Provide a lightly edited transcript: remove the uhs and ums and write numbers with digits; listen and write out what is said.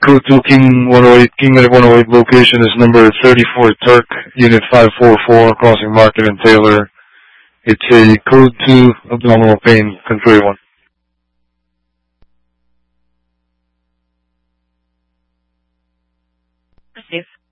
Code 2 King 108, King Medic 108 location is number 34 Turk, Unit 544, crossing Market and Taylor. It's a Code 2 abdominal pain, control 1. Receive.